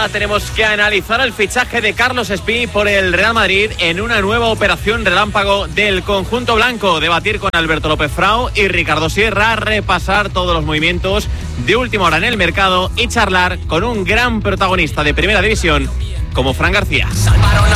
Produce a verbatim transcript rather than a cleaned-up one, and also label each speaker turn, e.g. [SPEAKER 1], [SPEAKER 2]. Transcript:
[SPEAKER 1] hora tenemos que analizar el fichaje de Carlos Espí por el Real Madrid en una nueva operación relámpago del conjunto blanco. Debatir con Alberto López Frau y Ricardo Sierra, repasar todos los movimientos de última hora en el mercado y charlar con un gran protagonista de Primera División como Fran García.